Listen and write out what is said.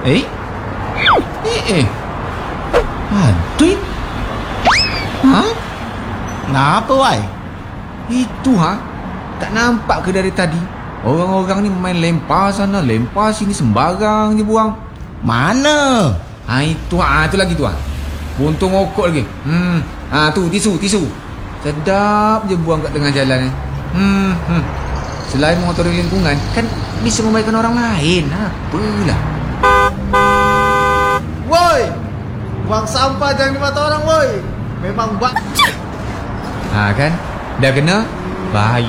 Eh? Aduh. Ha? Ngapa, wai? Itu, tak nampak ke dari tadi? Orang-orang ni main lempar sana, lempar sini, sembarang je buang. Mana? Itu lagi tu. Buntung okok lagi. Tu tisu. Sedap je buang kat tengah jalan ni. Selain mengotori lingkungan, kan bisa membaikkan orang lain. Apalah. Woi, buang sampah jangan di mata orang, woi. Memang Kan? Dah kena? Bahaya.